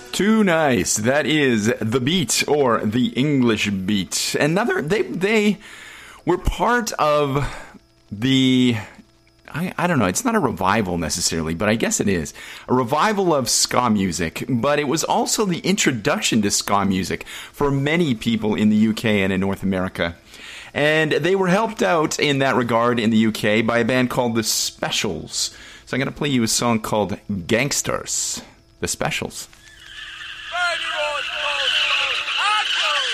Too nice. That is The Beat, or The English Beat. Another, they were part of the, I don't know, it's not a revival necessarily, but I guess it is. A revival of ska music, but it was also the introduction to ska music for many people in the UK and in North America. And they were helped out in that regard in the UK by a band called The Specials. So I'm going to play you a song called Gangsters. The Specials.